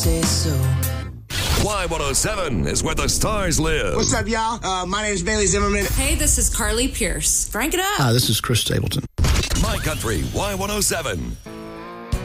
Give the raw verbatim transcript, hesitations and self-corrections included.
Say so. Y one oh seven is where the stars live. What's up, y'all? Uh, my name is Bailey Zimmerman. Hey, this is Carly Pierce. Crank it up. Hi, this is Chris Stapleton. My Country Y one oh seven.